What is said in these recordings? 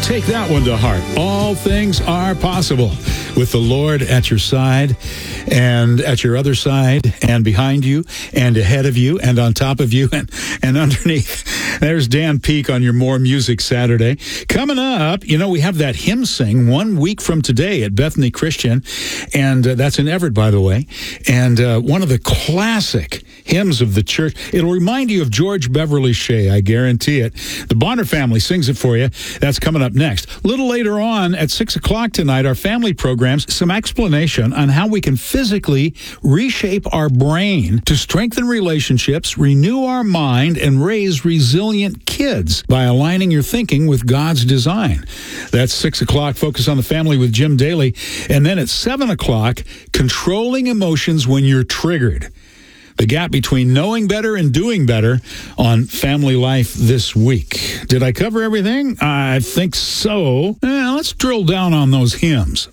Take that one to heart. All things are possible with the Lord at your side and at your other side and behind you and ahead of you and on top of you and underneath. There's Dan Peak on your More Music Saturday. Coming up, we have that hymn sing 1 week from today at Bethany Christian, and that's in Everett, by the way, and one of the classic hymns of the church. It'll remind you of George Beverly Shea, I guarantee it. The Bonner family sings it for you. That's coming up next. A little later on at 6 o'clock tonight, our family programs, some explanation on how we can physically reshape our brain to strengthen relationships, renew our mind, and raise resilient kids by aligning your thinking with God's design. That's 6 o'clock, Focus on the Family with Jim Daly. And then at 7 o'clock, Controlling Emotions When You're Triggered. The gap between knowing better and doing better on Family Life this week. Did I cover everything? I think so. Let's drill down on those hymns.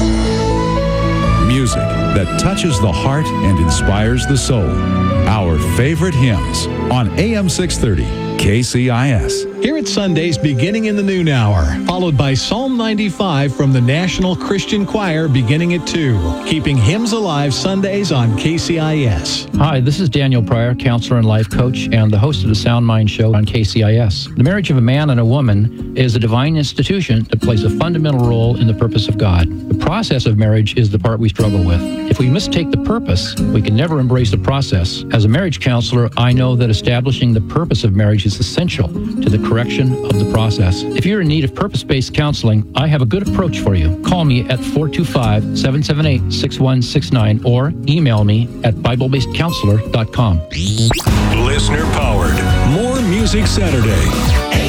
Music that touches the heart and inspires the soul. Our favorite hymns on AM 630 KCIS. Here at Sundays beginning in the noon hour, followed by Psalm 95 from the National Christian Choir beginning at 2. Keeping hymns alive Sundays on KCIS. Hi, this is Daniel Pryor, counselor and life coach, and the host of the Sound Mind Show on KCIS. The marriage of a man and a woman is a divine institution that plays a fundamental role in the purpose of God. The process of marriage is the part we struggle with. If we mistake the purpose, we can never embrace the process. As a marriage counselor, I know that establishing the purpose of marriage is essential to the correction of the process. If you're in need of purpose-based counseling, I have a good approach for you. Call me at 425-778-6169 or email me at BibleBasedCounselor.com. Listener powered. More Music Saturday.